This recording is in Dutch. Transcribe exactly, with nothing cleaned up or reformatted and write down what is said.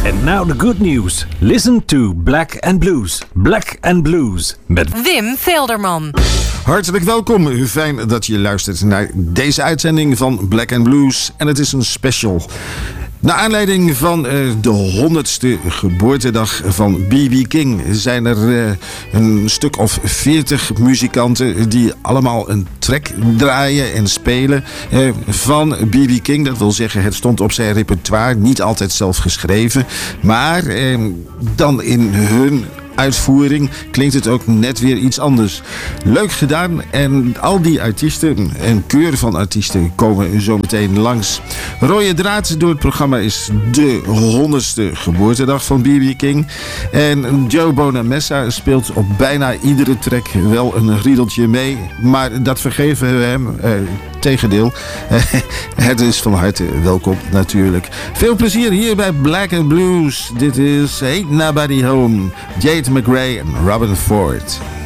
And now the good news. Listen to Black and Blues. Black and Blues met Wim Velderman. Hartelijk welkom. Fijn dat je luistert naar deze uitzending van Black and Blues. En het is een special. Naar aanleiding van uh, de honderdste geboortedag van B B King zijn er uh, een stuk of veertig muzikanten die allemaal een track draaien en spelen uh, van B B King. Dat wil zeggen, het stond op zijn repertoire, niet altijd zelf geschreven, maar uh, dan in hun uitvoering klinkt het ook net weer iets anders. Leuk gedaan en al die artiesten, een keur van artiesten, komen zo meteen langs. Rode draad door het programma is de honderdste geboortedag van B B King. En Joe Bonamessa speelt op bijna iedere track wel een riedeltje mee. Maar dat vergeven we hem. Eh, tegendeel. Het is van harte welkom natuurlijk. Veel plezier hier bij Black and Blues. Dit is Ain't Nobody Home. Jade McRae en Robin Ford.